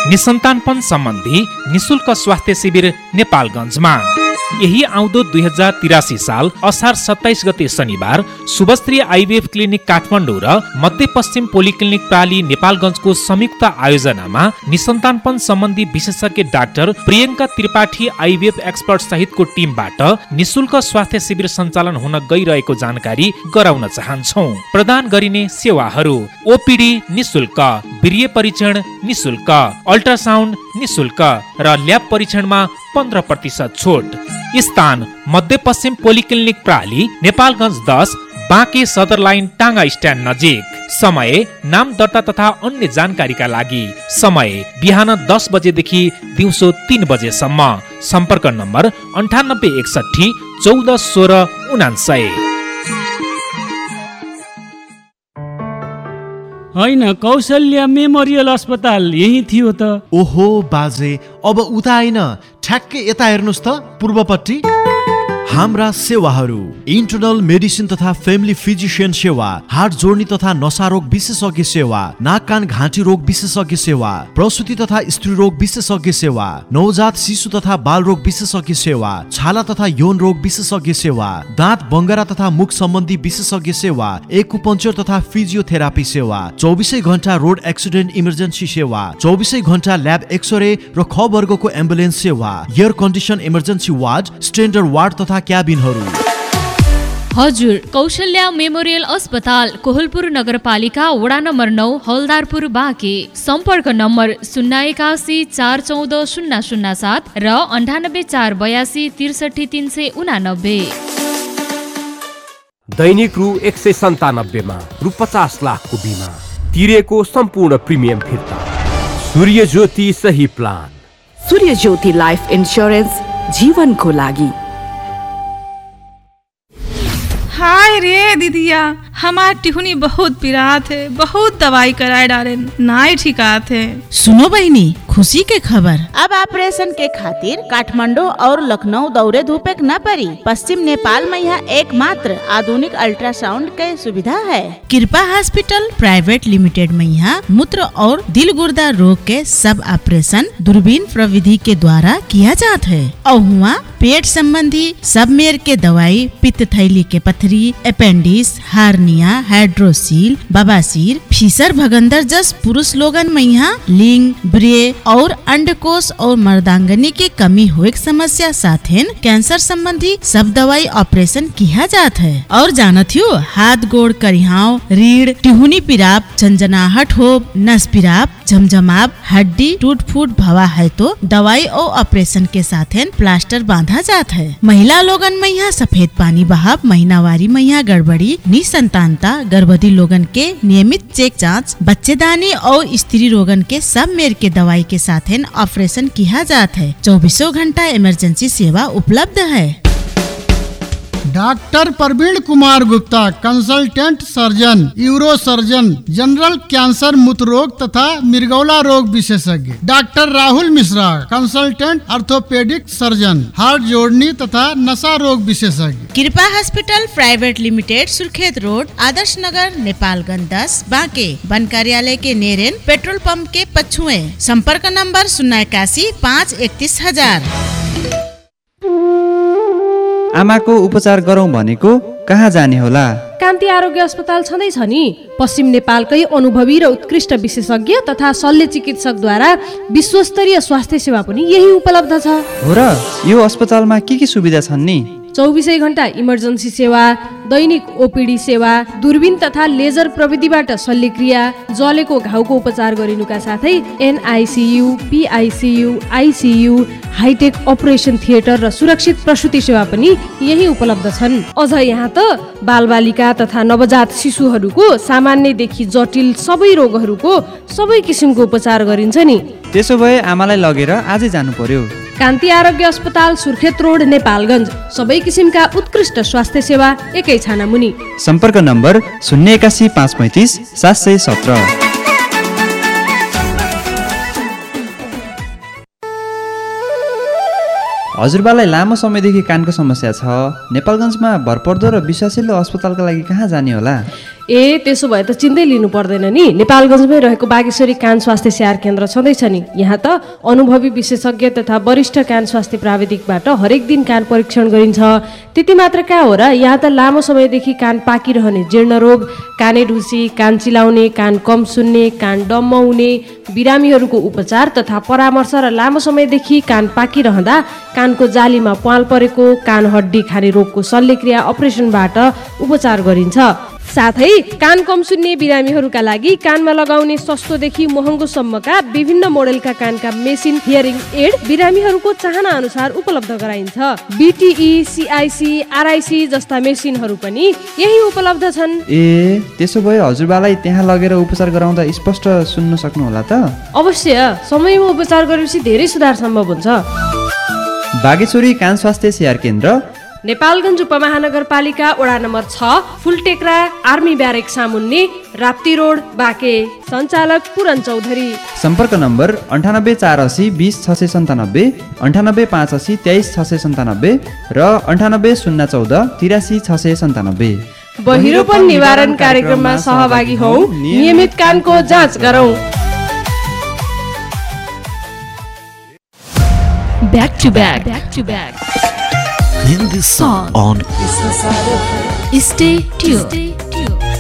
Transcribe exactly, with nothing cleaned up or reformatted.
निसन्तानपन सम्बन्धी निशुल्क स्वास्थ्य शिविर नेपालगञ्जमा। यही आउँदो दुई हजार तिरासी साल असार सत्ताइस गते शनिबार शुभश्री आइभीएफ क्लिनिक काठमाडौँ र मध्यपश्चिम पोलिक्लिनिक प्राली नेपालगञ्जको संयुक्त आयोजनामा निसन्तानपन सम्बन्धी विशेषज्ञ doctor Priyanka Tripathi IVF expert सहितको टिमबाट निशुल्क स्वास्थ्य शिविर सञ्चालन हुन गइरहेको जानकारी गराउन चाहन्छौँ। प्रदान गरिने सेवाहरू ओपीडी निशुल्क, वीर्य परीक्षण निशुल्क, अल्ट्रासाउन्ड निशुल्क र ल्याब परीक्षणमा पन्ध्र प्रतिशत छुट। स्थान मध्यपश्चिम पोलिक्लिनिक प्राली नेपालगञ्ज दस, बाँके सदर लाइन टाङ्गा स्ट्यान्ड नजिक। समय नाम दर्ता तथा अन्य जानकारीका लागि समय बिहान दस बजेदेखि दिउँसो तीन बजेसम्म। सम्पर्क नम्बर अन्ठानब्बे एकसठी चौध सोह्र उनान्सय। होइन, कौशल्या मेमोरियल अस्पताल यही थियो त। ओहो बाजे, अब उता आइन, ठ्याक्कै यता हेर्नुहोस् त पूर्वपट्टि। हाम्रा सेवाहरू इन्टरनल मेडिसिन तथा फ्यामिली फिजिशियन सेवा, हार्ट जोड्नी तथा नसारोग विशेषज्ञ सेवा, नाक कान घाँटी रोग विशेषज्ञ सेवा, प्रसुति तथा स्त्री रोग विशेषज्ञ सेवा, नवजात शिशु तथा बाल रोग विशेषज्ञ सेवा, छाला तथा यौन रोग विशेषज्ञ सेवा, दाँत बङ्गरा तथा मुख सम्बन्धी विशेषज्ञ सेवा, एक्युपङ्क्चर तथा फिजियोथेरापी सेवा, चौबिसै घण्टा रोड एक्सिडेन्ट इमर्जेन्सी सेवा, चौबिसै घण्टा ल्याब एक्सरे र ख वर्गको एम्बुलेन्स सेवा, air condition emergency ward, standard ward तथा क्याबिनहरू। हजुर, कौशल्या मेमोरियल अस्पताल कोहलपुर नगरपालिका वडा नम्बर नौ, हलदारपुर, बाँके। सम्पर्क नम्बर शून्य एकासी चार चौध शून्य शून्य सात र अन्ठानब्बे चार बयासी त्रिसठी तीन सय उनानब्बे। दैनिक रु एक सय सन्तानब्बेमा रु पचास लाखको बिमा तिरेको सम्पूर्ण प्रिमियम फिर्ता। सूर्य ज्योति सही प्लान। सूर्य ज्योति लाइफ इन्स्योरेन्स, जीवनको लागि। हाय रे दीदिया, हमार टिहुनी बहुत पिरात है, बहुत दवाई कराए डाले, नाई ठिकात है। सुनो बहनी, खुशी के खबर, अब ऑपरेशन के खातिर काठमांडू और लखनऊ दौरे धूपे न पड़ी। पश्चिम नेपाल में यहाँ एकमात्र आधुनिक अल्ट्रासाउंड के सुविधा है। कृपा हॉस्पिटल प्राइवेट लिमिटेड में यहाँ मूत्र और दिल गुर्दा रोग के सब ऑपरेशन दूरबीन प्रविधि के द्वारा किया जाता है। और हुआ पेट संबंधी सब मेर के दवाई, पित्त थैली के पथरी, अपेंडिक्स, हार्निया, हाइड्रोसील, बवासीर, फीसर भगंदर जस पुरुष लोगन में यहाँ लिंग, ब्रे और अंडकोश और मर्दांगनी के कमी हुए समस्या साथ ही कैंसर संबंधी सब दवाई ऑपरेशन किया जाता है। और जानत हो, हाथ गोड़ करिहाव, रीढ़, टिहुनी पिराप, झंझनाहट हो, नस पिराप, झमझमाप, हड्डी टूट फूट भवा है तो दवाई और ऑपरेशन के साथ ही प्लास्टर बांधा जाता है। महिला लोगन में यहाँ सफेद पानी बहाव, महीनावारी में यहाँ गड़बड़ी, निसंतानता, गर्भवती लोगन के नियमित चेक जांच, बच्चेदानी और स्त्री रोगन के सब मेर के दवाई के साथ ही ऑपरेशन किया जाता है। चौबीसों घंटा इमरजेंसी सेवा उपलब्ध है। Doctor Praveen Kumar Gupta, consultant surgeon, euro surgeon, general cancer, मूत्र रोग तथा मिर्गौला रोग विशेषज्ञ। Doctor Rahul Mishra, consultant orthopaedic surgeon, heart जोड़नी तथा नशा रोग विशेषज्ञ। कृपा hospital private limited, Surkhet road, Adarsh Nagar, Nepalganj दस, बांके। वन कार्यालय के नेरेन, पेट्रोल पंप के पछुए। संपर्क नंबर शून्य इक्यासी पाँच इकतीस हजार। आमाको उपचार गरौँ भनेको कहाँ जाने होला? कान्ति आरोग्य अस्पताल छँदैछ नि। पश्चिम नेपालकै अनुभवी र उत्कृष्ट विशेषज्ञ तथा शल्य चिकित्सकद्वारा विश्वस्तरीय स्वास्थ्य सेवा पनि यही उपलब्ध छ। हो र, यो अस्पतालमा के के सुविधा छन् नि? चौबिसै घण्टा इमर्जेन्सी सेवा, दैनिक ओपीडी सेवा, दूरबीन तथा लेजर प्रविधिबाट शल्यक्रिया, जलेको घाउको उपचार गरिनुका साथै एनआइसियू, पीआइसियू, आइसियू, हाइटेक अपरेसन थिएटर र सुरक्षित प्रसुति सेवा पनि यही उपलब्ध छन्। अझ यहाँ त बालबालिका तथा नवजात शिशुहरूको सामान्यदेखि जटिल सबै रोगहरूको सबै किसिमको उपचार गरिन्छ नि। त्यसो भए आमालाई लगेर आजै जानु पर्यो। कान्ति आरोग्य अस्पताल, सुर्खेत रोड, नेपालगञ्ज। सबै किसिमका उत्कृष्ट स्वास्थ्य सेवा एकै छाना मुनि। सम्पर्क नम्बर शून्य एकासी पाँच पैँतिस सात सय सत्र। हजुरबालाई लामो समयदेखि कानको समस्या छ। नेपालगञ्जमा भरपर्दो र विश्वासिलो अस्पतालका लागि कहाँ जाने होला? ए त्यसो भए त चिन्तै लिनु पर्दैन नि। नेपालगञ्जमै रहेको बागेश्वरी कान स्वास्थ्य स्याहार केन्द्र छँदैछ नि। यहाँ त अनुभवी विशेषज्ञ तथा वरिष्ठ कान स्वास्थ्य प्राविधिकबाट हरेक दिन कान परीक्षण गरिन्छ। त्यति मात्र कहाँ हो र, यहाँ त लामो समयदेखि कान पाकिरहने जीर्ण रोग, काने ढुसी, कान चिलाउने, कान कम सुन्ने, कान डम्म हुने बिरामीहरूको उपचार तथा परामर्श र लामो समयदेखि कान पाकिरहँदा कानको जालीमा प्वाल परेको, कान हड्डी खाने रोगको शल्यक्रिया अपरेसनबाट उपचार गरिन्छ। साथै कान कम सुन्ने बिरामीहरूका लागि कानमा लगाउने सस्तोदेखि महँगोसम्मका विभिन्न मोडेलका कानका मेसिन हियरिङ एड बिरामीहरूको चाहना अनुसार उपलब्ध गराइन्छ। बिटिई, सिआइसी, आरआइसी जस्ता मेसिनहरू पनि यही उपलब्ध छन्। ए त्यसो भए हजुरबालाई त्यहाँ लगेर उपचार गराउँदा स्पष्ट सुन्न सक्नुहोला त? अवश्य, समयमा उपचार गरेपछि धेरै सुधार सम्भव हुन्छ। बागेश्वरी कान स्वास्थ्य स्याहार केन्द्र, नेपालगञ्ज उपमहानगरपालिका वडा नम्बर छ, फुलटेक्रा आर्मी ब्यारेक सामुन्ने, राप्ती रोड, बाँके। सञ्चालक पुरन चौधरी। सम्पर्क नम्बर अन्ठानब्बे चार असी बिस छ सय सन्तानब्बे, अन्ठानब्बे पाँच असी तेइस छ सय सन्तानब्बे र अन्ठानब्बे शून्य चौध तिरासी छ सय सन्तानब्बे। बहिरोपन निवारण कार्यक्रममा सहभागी हौ, नियमित कानको जाँच गरौँ। Back to back, back to back. In this song on Stay tuned.